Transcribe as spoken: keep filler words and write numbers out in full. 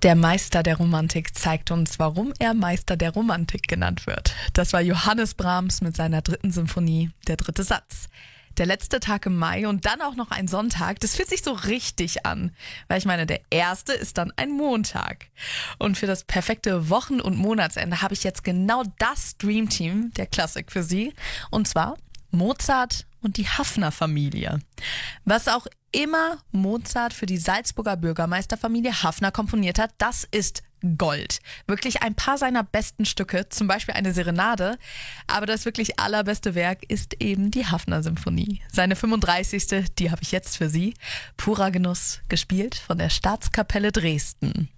Der Meister der Romantik zeigt uns, warum er Meister der Romantik genannt wird. Das war Johannes Brahms mit seiner dritten Symphonie, der dritte Satz. Der letzte Tag im Mai und dann auch noch ein Sonntag, das fühlt sich so richtig an. Weil ich meine, der erste ist dann ein Montag. Und für das perfekte Wochen- und Monatsende habe ich jetzt genau das Dreamteam der Klassik für Sie. Und zwar Mozart und die Haffner-Familie. Was auch immer Mozart für die Salzburger Bürgermeisterfamilie Haffner komponiert hat, das ist Gold. Wirklich ein paar seiner besten Stücke, zum Beispiel eine Serenade. Aber das wirklich allerbeste Werk ist eben die Haffner-Symphonie. Seine fünfunddreißigste, die habe ich jetzt für Sie. Purer Genuss, gespielt von der Staatskapelle Dresden.